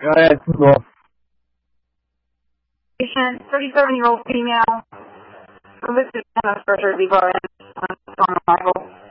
Go ahead. Cool. Patient, 37-year-old female, listed on the surgery before on arrival.